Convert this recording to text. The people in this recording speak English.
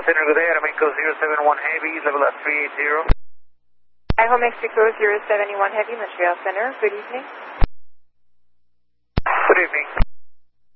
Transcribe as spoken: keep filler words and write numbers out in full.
Center, good day, Aeromexico zero seven one Heavy, level at three eighty. Aeromexico zero seven one Heavy, Montreal Center, good evening. Good evening.